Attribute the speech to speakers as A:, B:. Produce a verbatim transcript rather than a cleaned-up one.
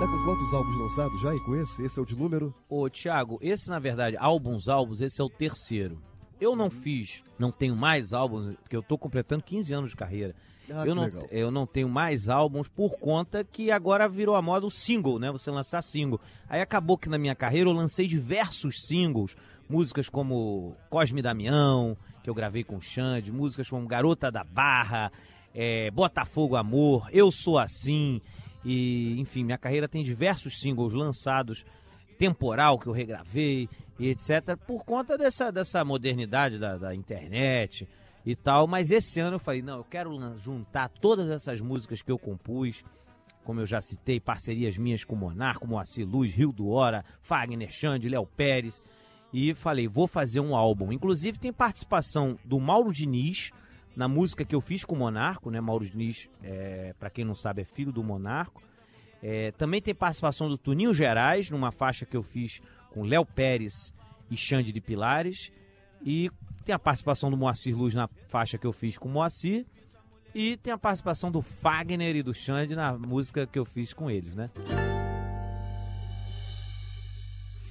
A: Tá com quantos álbuns lançados já e com esse? Esse é o de número?
B: Ô, Thiago, esse na verdade, álbuns, álbuns, esse é o terceiro. Eu não fiz, não tenho mais álbuns, porque eu tô completando quinze anos de carreira.
A: Ah,
B: eu, não,
A: legal.
B: eu não tenho mais álbuns por conta que agora virou a moda o single, né? Você lançar single. Aí acabou que na minha carreira eu lancei diversos singles, músicas como Cosme e Damião, que eu gravei com o Xande, músicas como Garota da Barra, é, Botafogo Amor, Eu Sou Assim, e enfim, minha carreira tem diversos singles lançados, Temporal, que eu regravei, e etcétera, por conta dessa, dessa modernidade da, da internet e tal, mas esse ano eu falei, não, eu quero juntar todas essas músicas que eu compus, como eu já citei, parcerias minhas com Monarco, Moacir Luz, Rio do Hora, Fagner, Xande, Léo Pérez, e falei, vou fazer um álbum. Inclusive tem participação do Mauro Diniz na música que eu fiz com o Monarco, né? Mauro Diniz, é, pra quem não sabe, é filho do Monarco. É, também tem participação do Toninho Gerais, numa faixa que eu fiz com Léo Pérez e Xande de Pilares. E tem a participação do Moacir Luz na faixa que eu fiz com o Moacir. E tem a participação do Fagner e do Xande na música que eu fiz com eles, né?